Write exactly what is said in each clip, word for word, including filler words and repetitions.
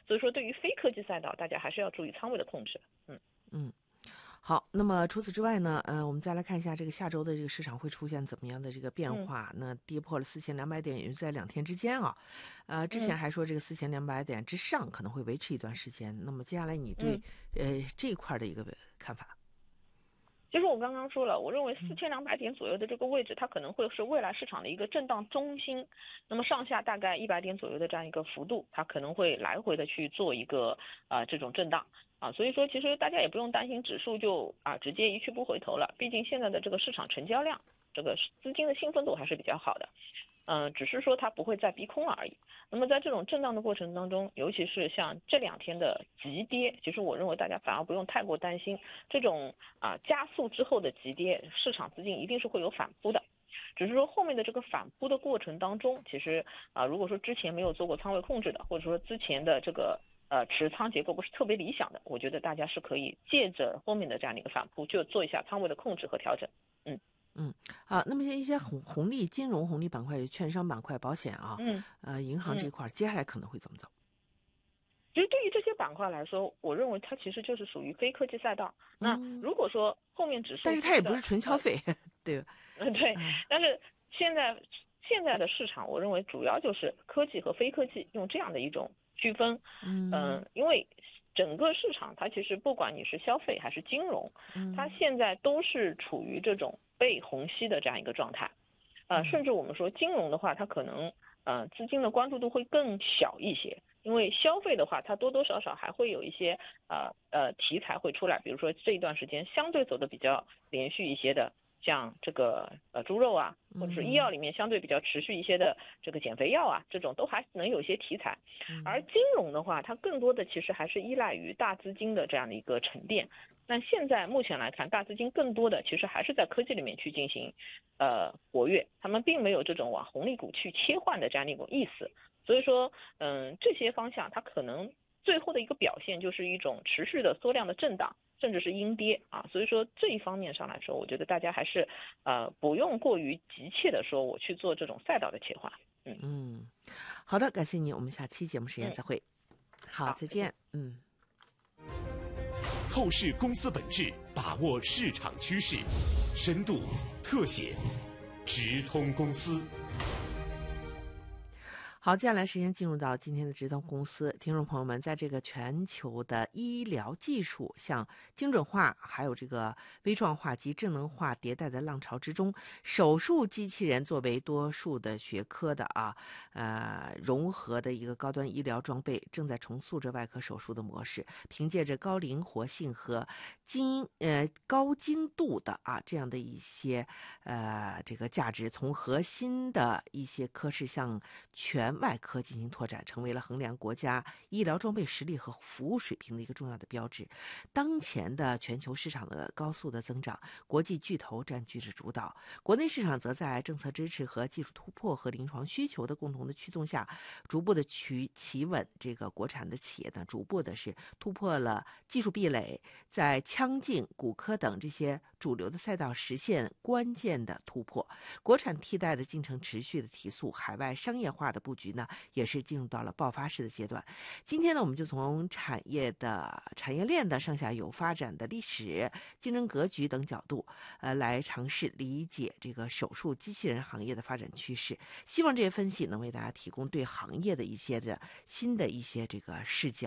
所以说对于非科技赛道，大家还是要注意仓位的控制。嗯嗯。好，那么除此之外呢，呃，我们再来看一下这个下周的这个市场会出现怎么样的这个变嗯化？那跌破了四千两百点，也是在两天之间啊。呃，之前嗯还说这个四千两百点之上可能会维持一段时间。那么接下来你对嗯。 呃这一块的一个看法？ 其实我刚刚说了，我认为四千两百点左右的这个位置，它可能会是未来市场的一个震荡中心。那么上下大概一百点左右的这样一个幅度，它可能会来回的去做一个啊、呃、这种震荡啊。所以说，其实大家也不用担心指数就啊直接一去不回头了。毕竟现在的这个市场成交量，这个资金的兴奋度还是比较好的。嗯、呃，只是说它不会再逼空了而已。那么在这种震荡的过程当中，尤其是像这两天的急跌，其实我认为大家反而不用太过担心这种啊加速之后的急跌，市场资金一定是会有反扑的。只是说后面的这个反扑的过程当中，其实啊如果说之前没有做过仓位控制的，或者说之前的这个呃持仓结构不是特别理想的，我觉得大家是可以借着后面的这样的一个反扑，就做一下仓位的控制和调整。嗯。 嗯，好，那么一些红红利、金融红利板块、券商板块、保险啊， 嗯呃，银行这嗯。 块接下来可能会怎么走？ 其实对于这些板块来说，我认为它其实就是属于非科技赛道。那嗯， 如果说后面指数但是它也不是跌的，呃， 纯消费，对吧？ 嗯，对， 啊， 但是现在现在的市场，我认为主要就是科技和非科技用这样的一种区分。嗯、 嗯因为整个市场它其实不管你是消费还是金融，它嗯现在都是处于这种被虹吸的这样一个状态。呃， 嗯甚至我们说金融的话，它可能呃资金的关注度会更小一些，因为消费的话，它多多少少还会有一些呃呃题材会出来，比如说这一段时间相对走的比较连续一些的，像这个呃猪肉啊，或者是医药嗯里面相对比较持续一些的这个减肥药啊，这种都还能有一些题材。而嗯金融的话，它更多的其实还是依赖于大资金的这样的一个沉淀。那现在目前来看，大资金更多的其实还是在科技里面去进行呃活跃，他们并没有这种往红利股去切换的这样的一种意思。所以说，嗯，这些方向它可能最后的一个表现就是一种持续的缩量的震荡，甚至是阴跌啊。所以说这一方面上来说，我觉得大家还是呃不用过于急切的说我去做这种赛道的切换。嗯嗯，好的，感谢你，我们下期节目时间嗯， 再会。好， 好，再见。 再见。嗯。 透视公司本质，把握市场趋势，深度特写，直通公司。 好，接下来时间进入到今天的直通公司，听众朋友们，在这个全球的医疗技术向精准化、还有这个微创化及智能化迭代的浪潮之中，手术机器人作为多数的学科的啊，呃融合的一个高端医疗装备，正在重塑着外科手术的模式，凭借着高灵活性和精呃高精度的啊这样的一些呃这个价值，从核心的一些科室向全外科进行拓展，成为了衡量国家医疗装备实力和服务水平的一个重要的标志。当前的全球市场的高速的增长，国际巨头占据着主导，国内市场则在政策支持和技术突破和临床需求的共同的驱动下，逐步的去企稳。这个国产的企业呢，逐步的是突破了技术壁垒，在腔镜、骨科等这些主流的赛道实现关键的突破。国产替代的进程持续的提速，海外商业化的布局呢，也是进入到了爆发式的阶段。今天呢，我们就从产业的产业链的上下游发展的历史、竞争格局等角度，呃，来尝试理解这个手术机器人行业的发展趋势。希望这些分析能为大家提供对行业的一些的新的一些这个视角。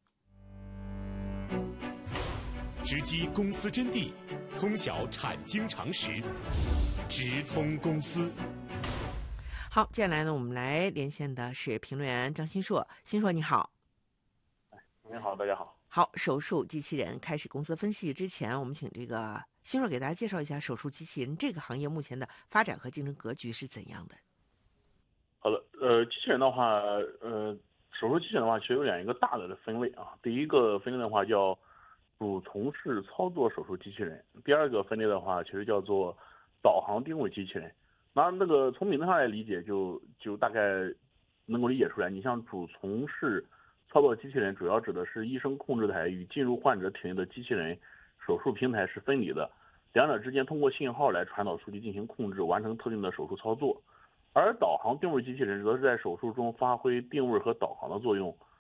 直击公司真谛，通晓产经常识，直通公司。 好，接下来呢，我们来连线的是评论员张新硕。新硕你好。 您好，大家好。 好，手术机器人开始公司分析之前，我们请这个新硕给大家介绍一下手术机器人这个行业目前的发展和竞争格局是怎样的。 好的，呃，机器人的话，呃，手术机器人的话，其实有两一个大的分类啊。第一个分类的话叫主从式操作手术机器人，第二个分类的话，其实叫做导航定位机器人。那那个从名字上来理解就，就大概能够理解出来。你像主从式操作机器人，主要指的是医生控制台与进入患者体内的机器人手术平台是分离的，两者之间通过信号来传导数据进行控制，完成特定的手术操作。而导航定位机器人则是在手术中发挥定位和导航的作用，